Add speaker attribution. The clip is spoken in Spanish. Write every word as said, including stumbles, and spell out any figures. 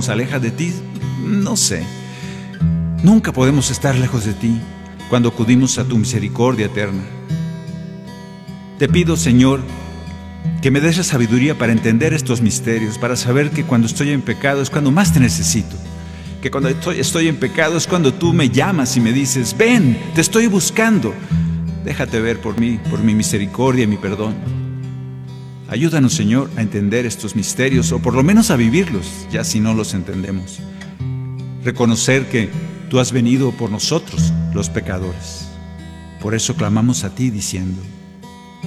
Speaker 1: nos aleja de ti, no sé. Nunca podemos estar lejos de ti cuando acudimos a tu misericordia eterna. Te pido, Señor, que me des la sabiduría para entender estos misterios, para saber que cuando estoy en pecado es cuando más te necesito, que cuando estoy, estoy en pecado es cuando tú me llamas y me dices, ven, te estoy buscando, déjate ver por mí, por mi misericordia y mi perdón. Ayúdanos, Señor, a entender estos misterios, o por lo menos a vivirlos, ya si no los entendemos. Reconocer que tú has venido por nosotros, los pecadores. Por eso clamamos a ti diciendo,